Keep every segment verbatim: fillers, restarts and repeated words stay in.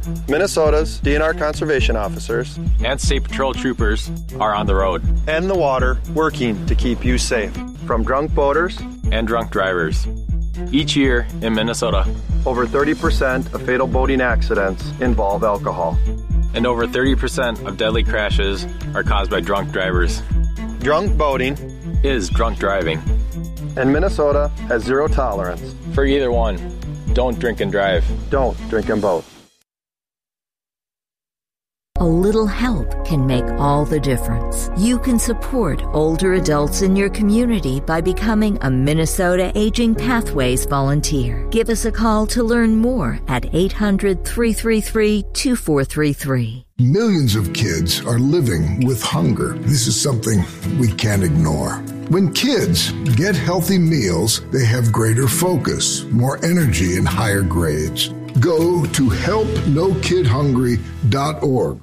Minnesota's D N R conservation officers and state patrol troopers are on the road and the water working to keep you safe from drunk boaters and drunk drivers. Each year in Minnesota, over thirty percent of fatal boating accidents involve alcohol. And over thirty percent of deadly crashes are caused by drunk drivers. Drunk boating is drunk driving. And Minnesota has zero tolerance for either one. Don't drink and drive. Don't drink and boat. A little help can make all the difference. You can support older adults in your community by becoming a Minnesota Aging Pathways volunteer. Give us a call to learn more at eight hundred, three three three, two four three three. Millions of kids are living with hunger. This is something we can't ignore. When kids get healthy meals, they have greater focus, more energy, and higher grades. Go to help no kid hungry dot org.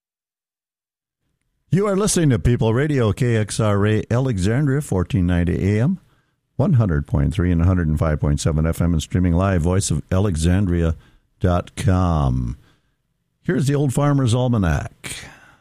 You are listening to People Radio, K X R A Alexandria, fourteen ninety A M, one hundred point three and one hundred five point seven F M, and streaming live, voice of alexandria dot com. Here's the Old Farmer's Almanac.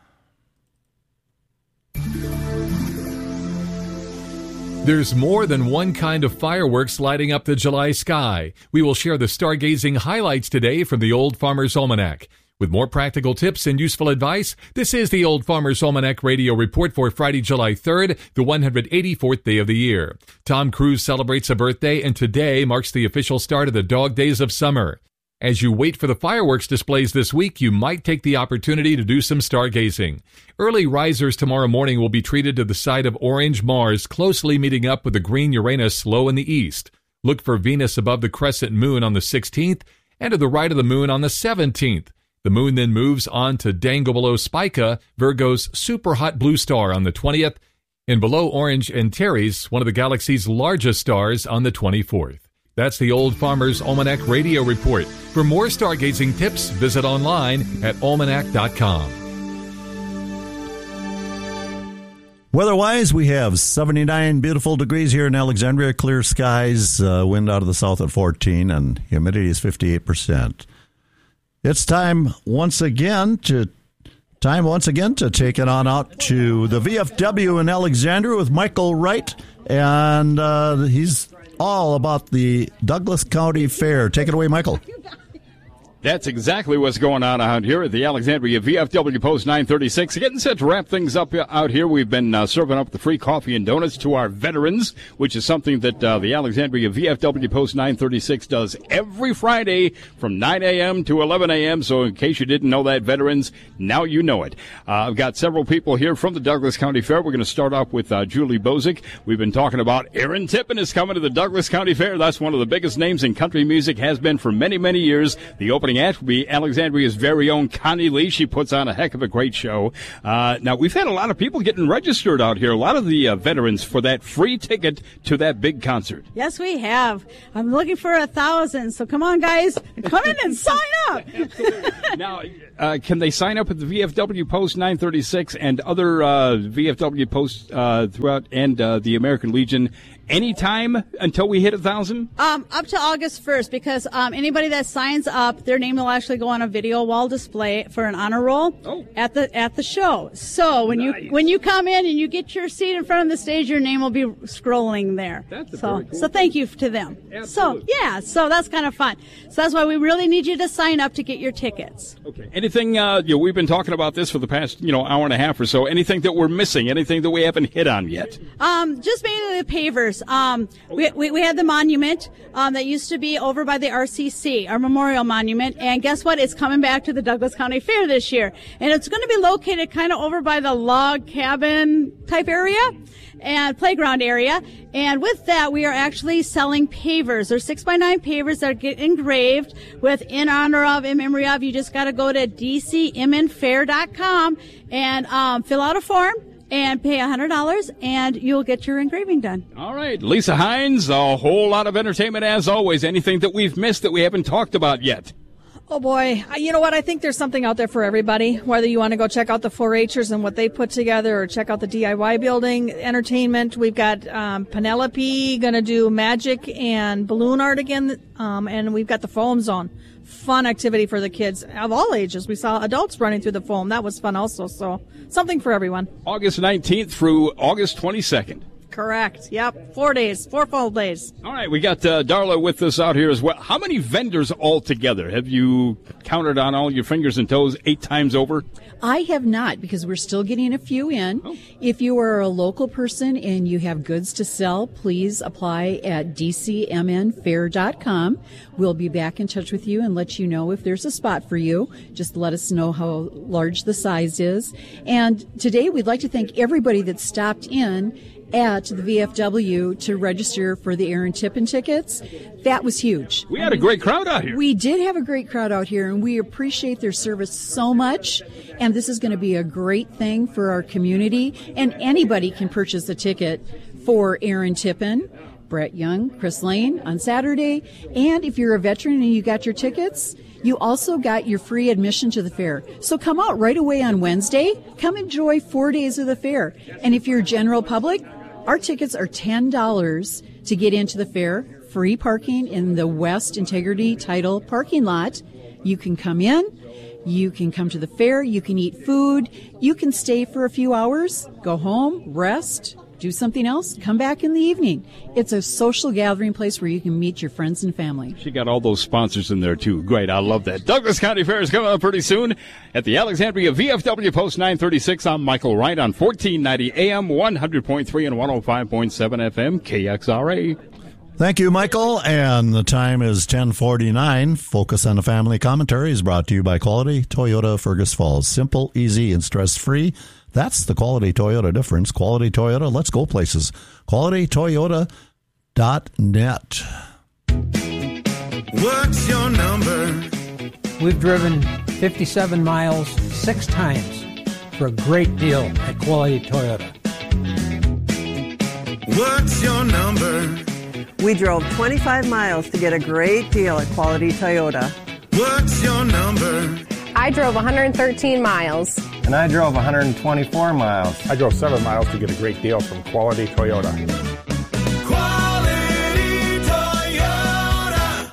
There's more than one kind of fireworks lighting up the July sky. We will share the stargazing highlights today from the Old Farmer's Almanac. With more practical tips and useful advice, this is the Old Farmer's Almanac Radio Report for Friday, July third, the one hundred eighty-fourth day of the year. Tom Cruise celebrates a birthday, and today marks the official start of the dog days of summer. As you wait for the fireworks displays this week, you might take the opportunity to do some stargazing. Early risers tomorrow morning will be treated to the sight of orange Mars, closely meeting up with the green Uranus low in the east. Look for Venus above the crescent moon on the sixteenth and to the right of the moon on the seventeenth. The moon then moves on to dangle below Spica, Virgo's super hot blue star, on the twentieth, and below Orange Antares, one of the galaxy's largest stars, on the twenty-fourth. That's the Old Farmer's Almanac Radio Report. For more stargazing tips, visit online at almanac dot com. Weather-wise, we have seventy-nine beautiful degrees here in Alexandria, clear skies, uh, wind out of the south at fourteen, and humidity is fifty-eight percent. It's time once again to time once again to take it on out to the V F W in Alexandria with Michael Wright, and uh, he's all about the Douglas County Fair. Take it away, Michael. That's exactly what's going on out here at the Alexandria V F W Post nine thirty-six. Getting set to wrap things up out here. We've been uh, serving up the free coffee and donuts to our veterans, which is something that uh, the Alexandria V F W Post nine thirty-six does every Friday from nine a.m. to eleven a.m. So in case you didn't know that, veterans, now you know it. Uh, I've got several people here from the Douglas County Fair. We're going to start off with uh, Julie Bozick. We've been talking about Aaron Tippin is coming to the Douglas County Fair. That's one of the biggest names in country music, has been for many, many years. The opening act will be Alexandria's very own Connie Lee. She puts on a heck of a great show. Uh, now, we've had a lot of people getting registered out here, a lot of the uh, veterans, for that free ticket to that big concert. Yes, we have. I'm looking for a thousand, so come on, guys. Come in and sign up. Now, uh, can they sign up at the V F W Post nine thirty-six and other uh, V F W posts uh, throughout, and uh, the American Legion anytime until we hit a thousand? Um, up to August first, because um, anybody that signs up, their name will actually go on a video wall display for an honor roll oh. at the at the show. So when nice. you when you come in and you get your seat in front of the stage, your name will be scrolling there. That's a so very cool so thank you to them. Absolutely. So yeah, so that's kind of fun. So that's why we really need you to sign up to get your tickets. Okay. Anything? Uh, you know, we've been talking about this for the past you know hour and a half or so. Anything that we're missing? Anything that we haven't hit on yet? Um, just mainly the pavers. Um, we, we we had the monument um, that used to be over by the R C C, our memorial monument, and guess what? It's coming back to the Douglas County Fair this year, and it's going to be located kind of over by the log cabin type area and playground area. And with that, we are actually selling pavers. They're six by nine pavers that get engraved with "in honor of," "in memory of." You just got to go to d c m n fair dot com and um, fill out a form and pay one hundred dollars, and you'll get your engraving done. All right. Lisa Hines, a whole lot of entertainment as always. Anything that we've missed that we haven't talked about yet? Oh, boy. You know what? I think there's something out there for everybody, whether you want to go check out the four H'ers and what they put together or check out the D I Y building entertainment. We've got um, Penelope going to do magic and balloon art again, um, and we've got the Foam Zone. fun activity for the kids of all ages. We saw adults running through the foam. That was fun also. So something for everyone. August nineteenth through August twenty-second. Correct. Yep. Four days. Four full days. All right. We got uh, Darla with us out here as well. How many vendors altogether? Have you counted on all your fingers and toes eight times over? I have not, because we're still getting a few in. Oh. If you are a local person and you have goods to sell, please apply at d c m n fair dot com. We'll be back in touch with you and let you know if there's a spot for you. Just let us know how large the size is. And today we'd like to thank everybody that stopped in at the V F W to register for the Aaron Tippin tickets. That was huge. We had a great crowd out here. We did have a great crowd out here, and we appreciate their service so much. And this is going to be a great thing for our community. And anybody can purchase a ticket for Aaron Tippin, Brett Young, Chris Lane on Saturday. And if you're a veteran and you got your tickets, you also got your free admission to the fair. So come out right away on Wednesday. Come enjoy four days of the fair. And if you're general public, our tickets are ten dollars to get into the fair. Free parking in the West Integrity Title parking lot. You can come in. You can come to the fair. You can eat food. You can stay for a few hours, go home, rest, do something else, come back in the evening. It's a social gathering place where you can meet your friends and family. She got all those sponsors in there, too. Great. I love that. Douglas County Fair is coming up pretty soon at the Alexandria V F W Post nine thirty-six. I'm Michael Wright on fourteen ninety A M, one hundred point three and one oh five point seven F M, K X R A. Thank you, Michael. And the time is ten forty-nine. Focus on the Family Commentary is brought to you by Quality Toyota Fergus Falls. Simple, easy, and stress-free. That's the Quality Toyota difference. Quality Toyota, let's go places. quality toyota dot net. What's your number? We've driven fifty-seven miles six times for a great deal at Quality Toyota. What's your number? We drove twenty-five miles to get a great deal at Quality Toyota. What's your number? I drove one hundred thirteen miles. And I drove one hundred twenty-four miles. I drove seven miles to get a great deal from Quality Toyota. Quality Toyota.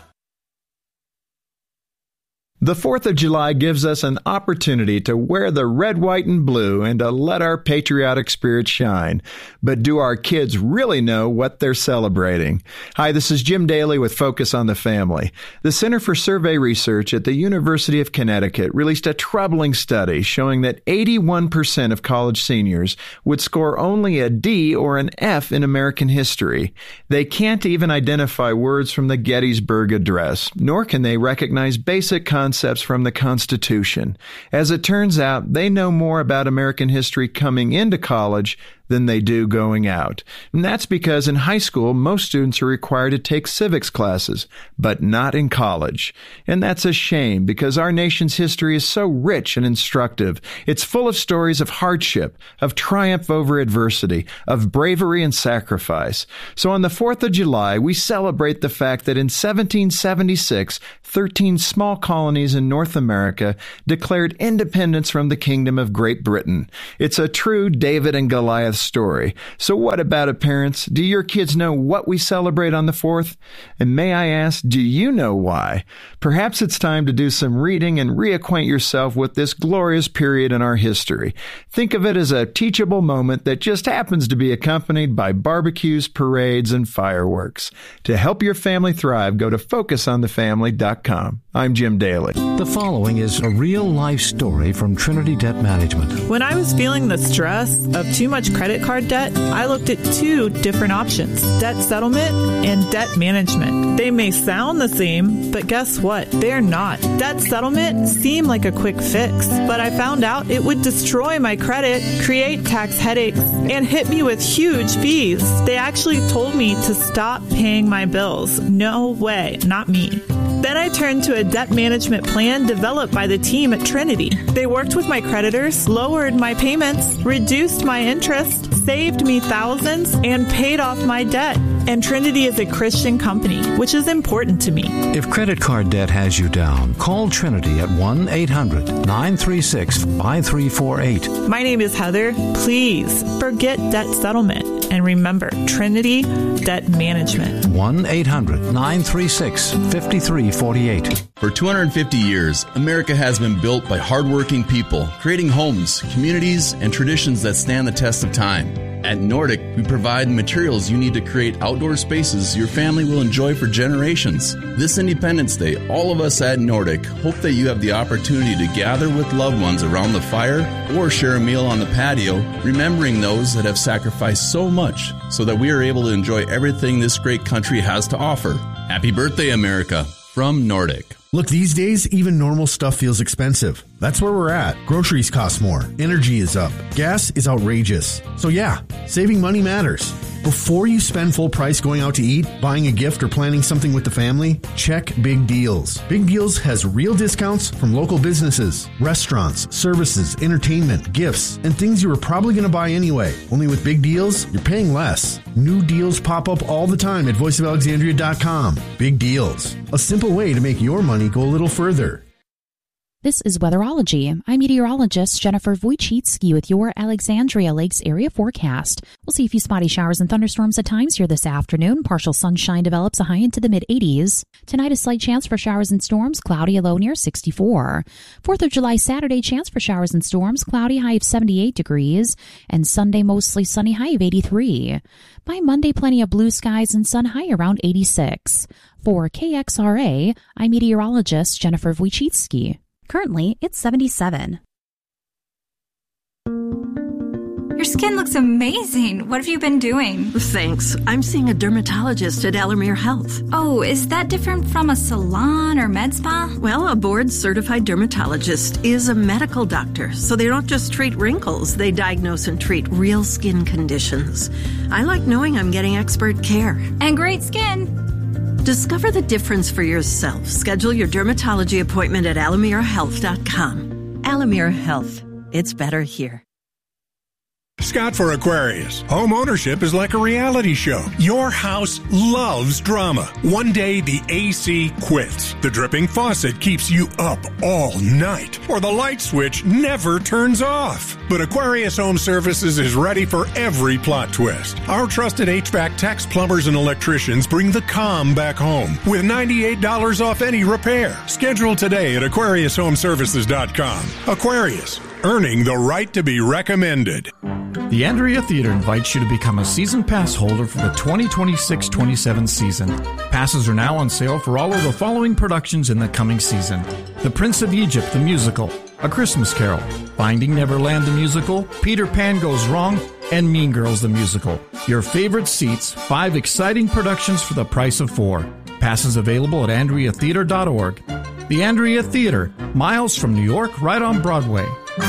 The fourth of July gives us an opportunity to wear the red, white, and blue and to let our patriotic spirit shine. But do our kids really know what they're celebrating? Hi, this is Jim Daly with Focus on the Family. The Center for Survey Research at the University of Connecticut released a troubling study showing that eighty-one percent of college seniors would score only a D or an F in American history. They can't even identify words from the Gettysburg Address, nor can they recognize basic concepts Concepts from the Constitution. As it turns out, they know more about American history coming into college than they do going out. And that's because in high school, most students are required to take civics classes, but not in college. And that's a shame because our nation's history is so rich and instructive. It's full of stories of hardship, of triumph over adversity, of bravery and sacrifice. So on the fourth of July, we celebrate the fact that in seventeen seventy-six, thirteen small colonies in North America declared independence from the Kingdom of Great Britain. It's a true David and Goliath story. So what about it, parents? Do your kids know what we celebrate on the fourth? And may I ask, do you know why? Perhaps it's time to do some reading and reacquaint yourself with this glorious period in our history. Think of it as a teachable moment that just happens to be accompanied by barbecues, parades, and fireworks. To help your family thrive, go to focus on the family dot com. I'm Jim Daly. The following is a real-life story from Trinity Debt Management. When I was feeling the stress of too much credit card debt, I looked at two different options, debt settlement and debt management. They may sound the same, but guess what? They're not. Debt settlement seemed like a quick fix, but I found out it would destroy my credit, create tax headaches, and hit me with huge fees. They actually told me to stop paying my bills. No way, not me. Then I turned to a debt management plan developed by the team at Trinity. They worked with my creditors, lowered my payments, reduced my interest, saved me thousands, and paid off my debt. And Trinity is a Christian company, which is important to me. If credit card debt has you down, call Trinity at one eight hundred nine three six five three four eight. My name is Heather. Please forget debt settlement. And remember, Trinity Debt Management. one eight hundred nine three six five three four eight. For two hundred fifty years, America has been built by hardworking people, creating homes, communities, and traditions that stand the test of time. At Nordic, we provide materials you need to create outdoor spaces your family will enjoy for generations. This Independence Day, all of us at Nordic hope that you have the opportunity to gather with loved ones around the fire or share a meal on the patio, remembering those that have sacrificed so much so that we are able to enjoy everything this great country has to offer. Happy birthday, America, from Nordic. Look, these days, even normal stuff feels expensive. That's where we're at. Groceries cost more. Energy is up. Gas is outrageous. So yeah, saving money matters. Before you spend full price going out to eat, buying a gift, or planning something with the family, check Big Deals. Big Deals has real discounts from local businesses, restaurants, services, entertainment, gifts, and things you were probably going to buy anyway. Only with Big Deals, you're paying less. New deals pop up all the time at voice of alexandria dot com. Big Deals. A simple way to make your money go a little further. This is Weatherology. I'm meteorologist Jennifer Wojcicki with your Alexandria Lakes area forecast. We'll see a few spotty showers and thunderstorms at times here this afternoon. Partial sunshine develops a high into the mid-eighties. Tonight, a slight chance for showers and storms, cloudy, a low near sixty-four. fourth of July Saturday, chance for showers and storms, cloudy, high of seventy-eight degrees. And Sunday, mostly sunny, high of eighty-three. By Monday, plenty of blue skies and sun, high around eighty-six. For K X R A, I'm meteorologist Jennifer Wojcicki. Currently, it's seventy-seven. Your skin looks amazing. What have you been doing? Thanks. I'm seeing a dermatologist at Alamere Health. Oh, is that different from a salon or med spa? Well, a board-certified dermatologist is a medical doctor, so they don't just treat wrinkles. They diagnose and treat real skin conditions. I like knowing I'm getting expert care. And great skin. Discover the difference for yourself. Schedule your dermatology appointment at alamere health dot com. Alamere Health. It's better here. Scott for Aquarius. Home ownership is like a reality show. Your house loves drama. One day the A C quits. The dripping faucet keeps you up all night. Or the light switch never turns off. But Aquarius Home Services is ready for every plot twist. Our trusted H V A C techs, plumbers, and electricians bring the calm back home with ninety-eight dollars off any repair. Schedule today at aquarius home services dot com. Aquarius, earning the right to be recommended. The Andrea Theater invites you to become a season pass holder for the twenty twenty-six twenty-seven season. Passes are now on sale for all of the following productions in the coming season: The Prince of Egypt, the musical, A Christmas Carol, Finding Neverland, the musical, Peter Pan Goes Wrong, and Mean Girls, the musical. Your favorite seats, five exciting productions for the price of four. Passes available at andrea theater dot org. The Andrea Theater, miles from New York, right on Broadway.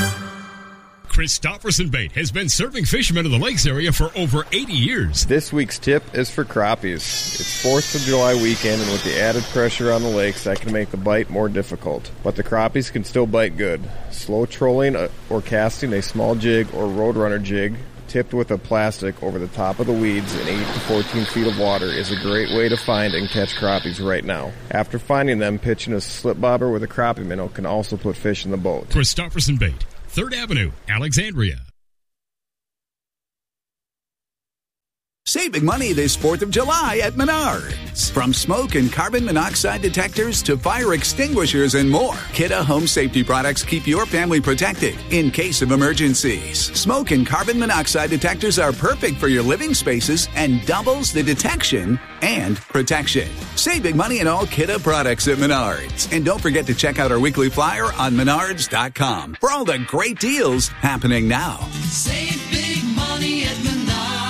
Christofferson Bait has been serving fishermen in the lakes area for over eighty years. This week's tip is for crappies. It's fourth of July weekend, and with the added pressure on the lakes, that can make the bite more difficult. But the crappies can still bite good. Slow trolling or casting a small jig or roadrunner jig tipped with a plastic over the top of the weeds in eight to fourteen feet of water is a great way to find and catch crappies right now. After finding them, pitching a slip bobber with a crappie minnow can also put fish in the boat. Christofferson Bait, third Avenue, Alexandria. Save big money this fourth of July at Menards. From smoke and carbon monoxide detectors to fire extinguishers and more, Kidde Home Safety products keep your family protected in case of emergencies. Smoke and carbon monoxide detectors are perfect for your living spaces and doubles the detection and protection. Save big money in all Kidde products at Menards. And don't forget to check out our weekly flyer on menards dot com for all the great deals happening now. Save big money at Menards.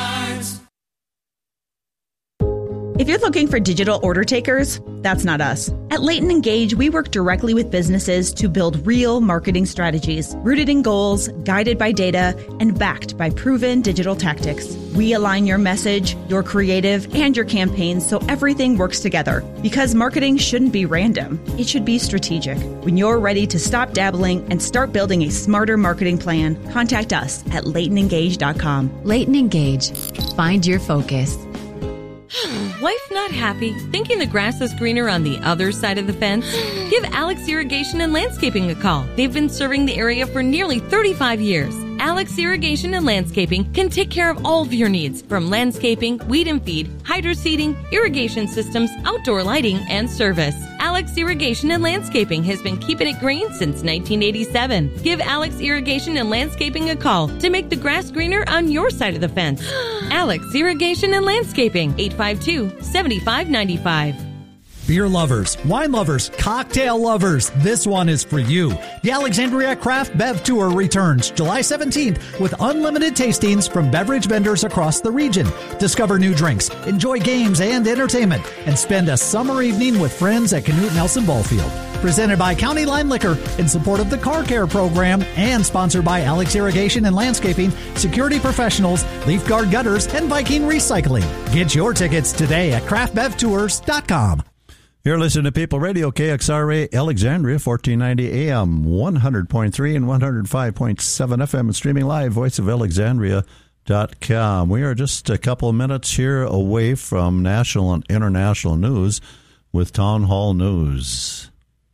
If you're looking for digital order takers, that's not us. At Leighton and Gage, we work directly with businesses to build real marketing strategies, rooted in goals, guided by data, and backed by proven digital tactics. We align your message, your creative, and your campaigns so everything works together. Because marketing shouldn't be random. It should be strategic. When you're ready to stop dabbling and start building a smarter marketing plan, contact us at leighton and gage dot com. Leighton and Gage. Find your focus. Wife not happy? Thinking the grass is greener on the other side of the fence? Give Alex Irrigation and Landscaping a call. They've been serving the area for nearly thirty-five years. Alex Irrigation and Landscaping can take care of all of your needs, from landscaping, weed and feed, hydro seeding, irrigation systems, outdoor lighting, and service. Alex Irrigation and Landscaping has been keeping it green since nineteen eighty-seven. Give Alex Irrigation and Landscaping a call to make the grass greener on your side of the fence. Alex Irrigation and Landscaping, eight five two, seven five nine five. Beer lovers, wine lovers, cocktail lovers, this one is for you. The Alexandria Craft Bev Tour returns July seventeenth with unlimited tastings from beverage vendors across the region. Discover new drinks, enjoy games and entertainment, and spend a summer evening with friends at Canute Nelson Ballfield. Presented by County Line Liquor in support of the Car Care Program and sponsored by Alex Irrigation and Landscaping, Security Professionals, Leaf Guard Gutters, and Viking Recycling. Get your tickets today at craft bev tours dot com. You're listening to People Radio, K X R A Alexandria, fourteen ninety A M, one hundred point three and one hundred five point seven F M, and streaming live, voice of alexandria dot com. We are just a couple of minutes here away from national and international news with Town Hall News.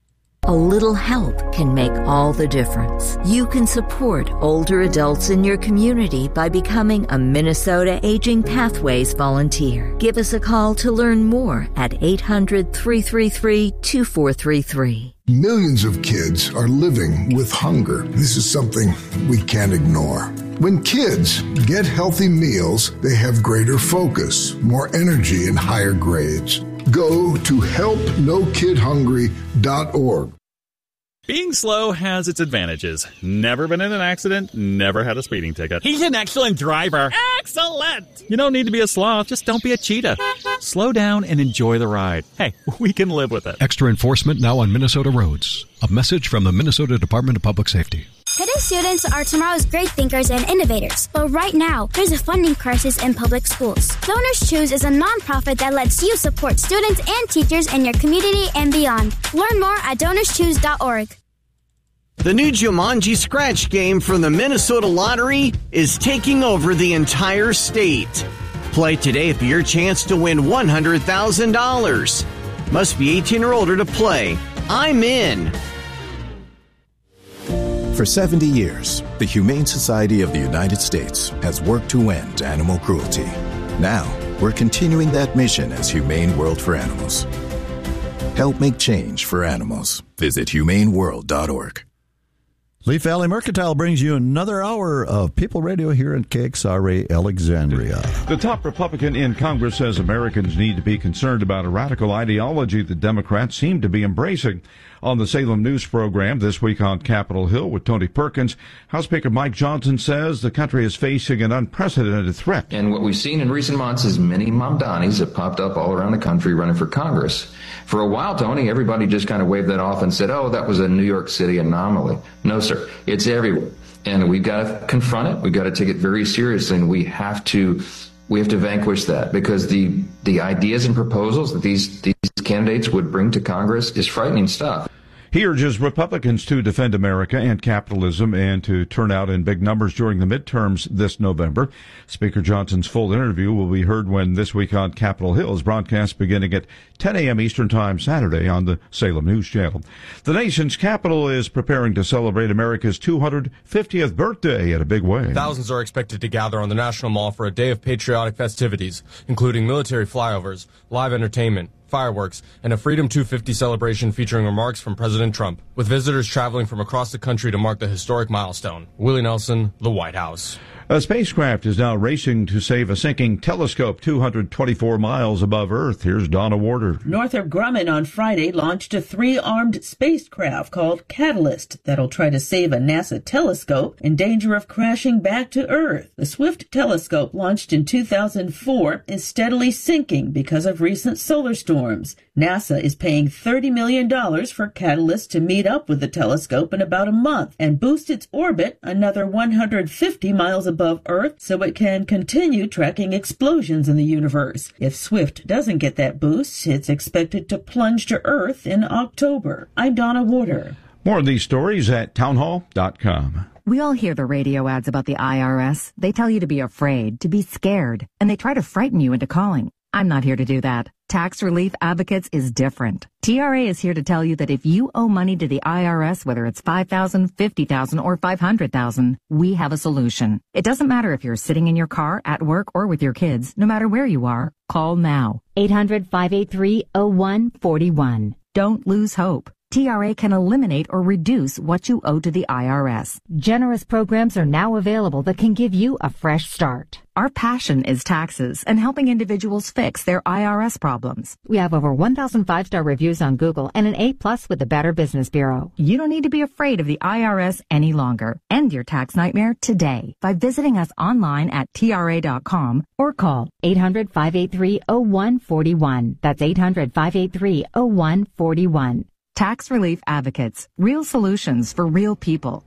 A little help can make all the difference. You can support older adults in your community by becoming a Minnesota Aging Pathways volunteer. Give us a call to learn more at eight hundred, three three three, two four three three. Millions of kids are living with hunger. This is something we can't ignore. When kids get healthy meals, they have greater focus, more energy, and higher grades. Go to help no kid hungry dot org. Being slow has its advantages. Never been in an accident, never had a speeding ticket. He's an excellent driver. Excellent! You don't need to be a sloth, just don't be a cheetah. Slow down and enjoy the ride. Hey, we can live with it. Extra enforcement now on Minnesota roads. A message from the Minnesota Department of Public Safety. Today students are tomorrow's great thinkers and innovators. But right now, there's a funding crisis in public schools. Donors Choose is a nonprofit that lets you support students and teachers in your community and beyond. Learn more at donors choose dot org. The new Jumanji Scratch game from the Minnesota Lottery is taking over the entire state. Play today for your chance to win one hundred thousand dollars. Must be eighteen or older to play. I'm in. For seventy years, the Humane Society of the United States has worked to end animal cruelty. Now, we're continuing that mission as Humane World for Animals. Help make change for animals. Visit humane world dot org. Leaf Valley Mercantile brings you another hour of People Radio here in K X R A Alexandria. The top Republican in Congress says Americans need to be concerned about a radical ideology the Democrats seem to be embracing. On the Salem News program this week on Capitol Hill with Tony Perkins, House Speaker Mike Johnson says the country is facing an unprecedented threat. And what we've seen in recent months is many Mamdanis have popped up all around the country running for Congress. For a while, Tony, everybody just kind of waved that off and said, oh, that was a New York City anomaly. No, sir. It's everywhere. And we've got to confront it. We've got to take it very seriously, and we have to we have to vanquish that, because the the ideas and proposals that these these candidates would bring to Congress is frightening stuff. He urges Republicans to defend America and capitalism and to turn out in big numbers during the midterms this November. Speaker Johnson's full interview will be heard when This Week on Capitol Hill is broadcast beginning at ten a.m. Eastern Time Saturday on the Salem News Channel. The nation's capital is preparing to celebrate America's two hundred fiftieth birthday in a big way. Thousands are expected to gather on the National Mall for a day of patriotic festivities, including military flyovers, live entertainment, fireworks, and a Freedom two fifty celebration featuring remarks from President Trump, with visitors traveling from across the country to mark the historic milestone. Willie Nelson, the White House. A spacecraft is now racing to save a sinking telescope two hundred twenty-four miles above Earth. Here's Donna Warder. Northrop Grumman on Friday launched a three-armed spacecraft called Catalyst that'll try to save a NASA telescope in danger of crashing back to Earth. The Swift telescope, launched in two thousand four, is steadily sinking because of recent solar storms. NASA is paying thirty million dollars for Catalyst to meet up with the telescope in about a month and boost its orbit another one hundred fifty miles above Earth so it can continue tracking explosions in the universe. If Swift doesn't get that boost, it's expected to plunge to Earth in October. I'm Donna Warder. More of these stories at town hall dot com. We all hear the radio ads about the I R S. They tell you to be afraid, to be scared, and they try to frighten you into calling. I'm not here to do that. Tax Relief Advocates is different. T R A is here to tell you that if you owe money to the I R S, whether it's five thousand dollars, fifty thousand dollars, or five hundred thousand dollars, we have a solution. It doesn't matter if you're sitting in your car, at work, or with your kids. No matter where you are, call now. eight hundred, five eight three, oh one four one. Don't lose hope. T R A can eliminate or reduce what you owe to the I R S. Generous programs are now available that can give you a fresh start. Our passion is taxes and helping individuals fix their I R S problems. We have over one thousand five-star reviews on Google and an A plus with the Better Business Bureau. You don't need to be afraid of the I R S any longer. End your tax nightmare today by visiting us online at T R A dot com or call eight hundred, five eight three, oh one four one. That's eight hundred, five eight three, oh one four one. Tax Relief Advocates. Real solutions for real people.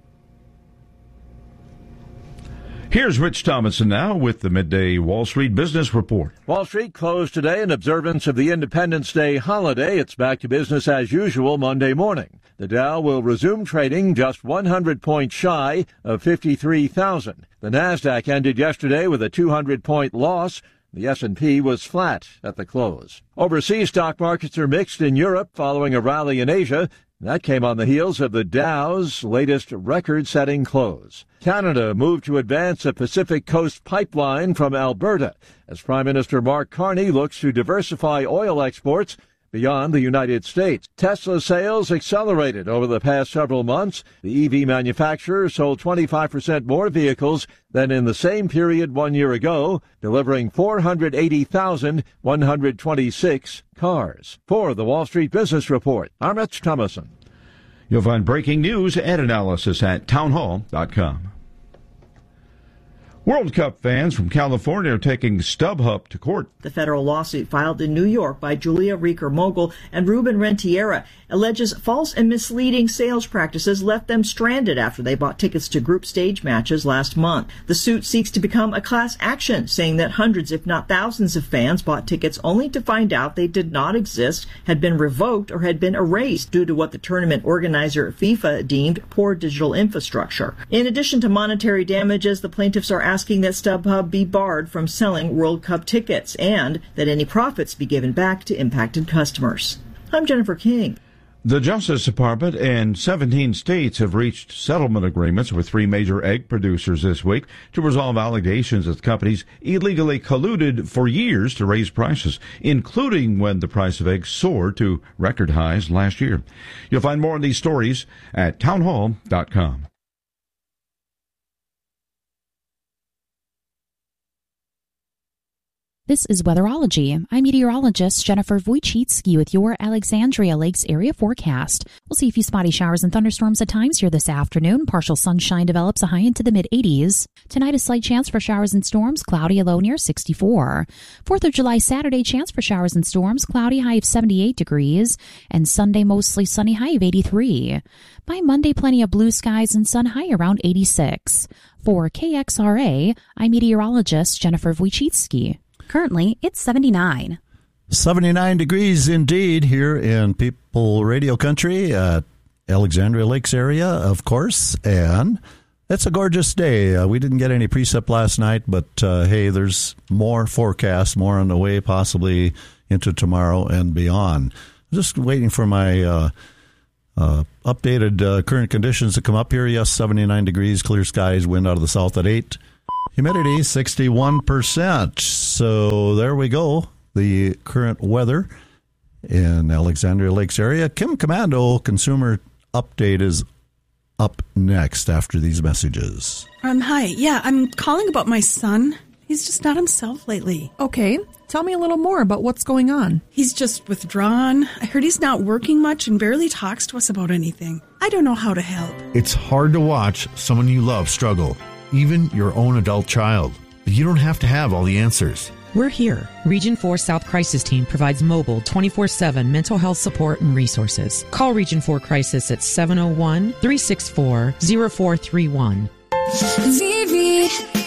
Here's Rich Thomason now with the Midday Wall Street Business Report. Wall Street closed today in observance of the Independence Day holiday. It's back to business as usual Monday morning. The Dow will resume trading just one hundred points shy of fifty-three thousand. The Nasdaq ended yesterday with a two hundred point loss. The S and P was flat at the close. Overseas stock markets are mixed in Europe following a rally in Asia. That came on the heels of the Dow's latest record-setting close. Canada moved to advance a Pacific Coast pipeline from Alberta as Prime Minister Mark Carney looks to diversify oil exports beyond the United States. Tesla sales accelerated over the past several months. The E V manufacturer sold twenty-five percent more vehicles than in the same period one year ago, delivering four hundred eighty thousand one hundred twenty-six cars. For the Wall Street Business Report, I'm Rich Thomason. You'll find breaking news and analysis at townhall dot com. World Cup fans from California are taking StubHub to court. The federal lawsuit filed in New York by Julia Rieker-Mogul and Ruben Rentiera alleges false and misleading sales practices left them stranded after they bought tickets to group stage matches last month. The suit seeks to become a class action, saying that hundreds, if not thousands, of fans bought tickets only to find out they did not exist, had been revoked, or had been erased due to what the tournament organizer FIFA deemed poor digital infrastructure. In addition to monetary damages, the plaintiffs are asking that StubHub be barred from selling World Cup tickets and that any profits be given back to impacted customers. I'm Jennifer King. The Justice Department and seventeen states have reached settlement agreements with three major egg producers this week to resolve allegations that companies illegally colluded for years to raise prices, including when the price of eggs soared to record highs last year. You'll find more on these stories at townhall dot com. This is Weatherology. I'm meteorologist Jennifer Wojcicki with your Alexandria Lakes area forecast. We'll see a few spotty showers and thunderstorms at times here this afternoon. Partial sunshine develops a high into the mid eighties. Tonight, a slight chance for showers and storms, cloudy, a low near sixty-four. fourth of July Saturday, chance for showers and storms, cloudy, high of seventy-eight degrees. And Sunday, mostly sunny, high of eighty-three. By Monday, plenty of blue skies and sun, high around eighty-six. For K X R A, I'm meteorologist Jennifer Wojcicki. Currently, it's seventy-nine. seventy-nine degrees indeed here in People Radio Country at Alexandria Lakes area, of course. And it's a gorgeous day. Uh, we didn't get any precip last night, but uh, hey, there's more forecast, more on the way, possibly into tomorrow and beyond. Just waiting for my uh, uh, updated uh, current conditions to come up here. Yes, seventy-nine degrees, clear skies, wind out of the south at eight. Humidity, sixty-one percent. So there we go. The current weather in Alexandria Lakes area. Kim Commando Consumer Update is up next after these messages. Um, hi. Yeah, I'm calling about my son. He's just not himself lately. Okay. Tell me a little more about what's going on. He's just withdrawn. I heard he's not working much and barely talks to us about anything. I don't know how to help. It's hard to watch someone you love struggle, even your own adult child. But you don't have to have all the answers. We're here. Region four South Crisis Team provides mobile twenty-four seven mental health support and resources. Call Region four Crisis at seven oh one, three six four, oh four three one. Vivi,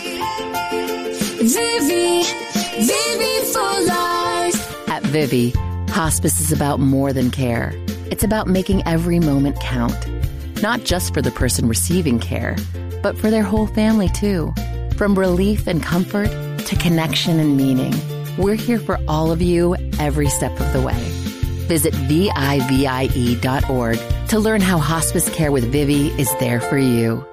Vivi, Vivi for life. At Vivi, hospice is about more than care. It's about making every moment count. Not just for the person receiving care, but for their whole family too. From relief and comfort to connection and meaning, We're here for all of you every step of the way. Visit V I V I E dot org to learn how hospice care with Vivi is there for you.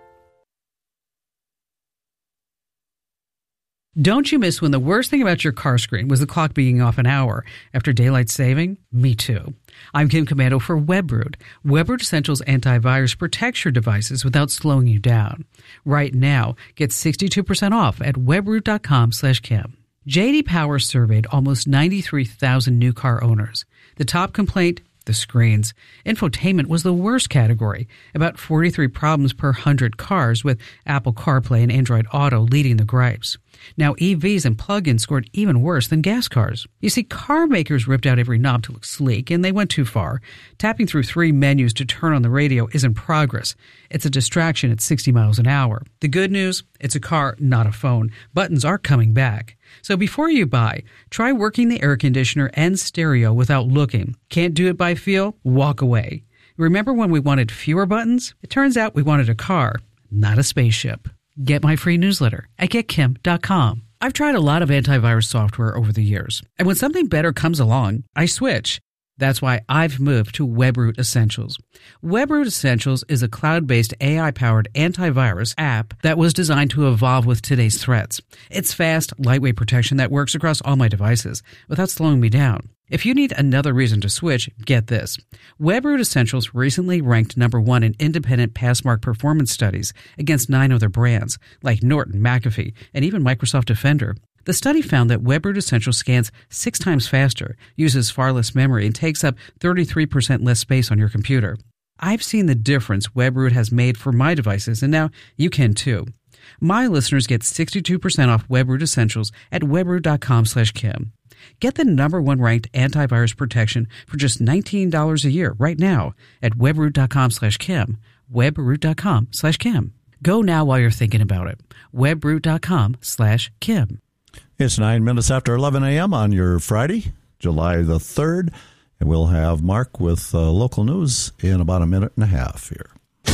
Don't you miss when the worst thing about your car screen was the clock being off an hour after daylight saving? Me too. I'm Kim Commando for WebRoot. WebRoot Essentials Antivirus protects your devices without slowing you down. Right now, get sixty-two percent off at webroot.com slash Kim. J D Power surveyed almost ninety-three thousand new car owners. The top complaint? The screens. Infotainment was the worst category, about forty-three problems per one hundred cars, with Apple CarPlay and Android Auto leading the gripes. Now E Vs and plug-ins scored even worse than gas cars. You see, car makers ripped out every knob to look sleek, and they went too far. Tapping through three menus to turn on the radio isn't progress. It's a distraction at sixty miles an hour. The good news? It's a car, not a phone. Buttons are coming back. So before you buy, try working the air conditioner and stereo without looking. Can't do it by feel? Walk away. Remember when we wanted fewer buttons? It turns out we wanted a car, not a spaceship. Get my free newsletter at get kim dot com. I've tried a lot of antivirus software over the years, and when something better comes along, I switch. That's why I've moved to WebRoot Essentials. WebRoot Essentials is a cloud-based A I-powered antivirus app that was designed to evolve with today's threats. It's fast, lightweight protection that works across all my devices without slowing me down. If you need another reason to switch, get this. WebRoot Essentials recently ranked number one in independent Passmark performance studies against nine other brands, like Norton, McAfee, and even Microsoft Defender. The study found that WebRoot Essentials scans six times faster, uses far less memory, and takes up thirty-three percent less space on your computer. I've seen the difference WebRoot has made for my devices, and now you can too. My listeners get sixty-two percent off WebRoot Essentials at webroot.com slash Kim. Get the number one ranked antivirus protection for just nineteen dollars a year right now at webroot.com slash Kim. webroot.com slash Kim. Go now while you're thinking about it. webroot.com slash Kim. It's nine minutes after eleven a.m. on your Friday, July the third, and we'll have Mark with uh, local news in about a minute and a half here.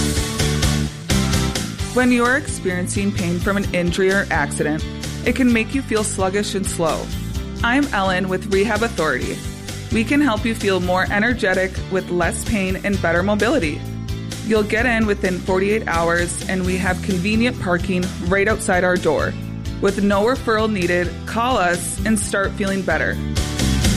When you are experiencing pain from an injury or accident, it can make you feel sluggish and slow. I'm Ellen with Rehab Authority. We can help you feel more energetic with less pain and better mobility. You'll get in within forty-eight hours, and we have convenient parking right outside our door. With no referral needed, call us and start feeling better.